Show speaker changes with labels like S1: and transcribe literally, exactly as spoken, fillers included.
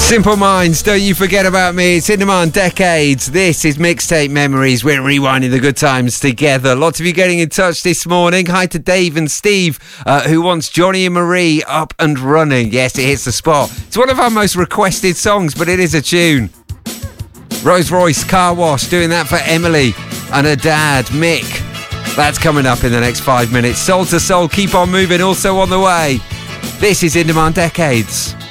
S1: Simple Minds, don't you forget about me. It's In Demand Decades. This is Mixtape Memories. We're rewinding the good times together. Lots of you getting in touch this morning. Hi to Dave and Steve, uh, who wants Johnny and Marie Up and Running. Yes, it hits the spot. It's one of our most requested songs, but it is a tune. Rose Royce, Car Wash, doing that for Emily and her dad, Mick. That's coming up in the next five minutes. Soul to Soul, keep on moving, also on the way. This is In Demand Decades.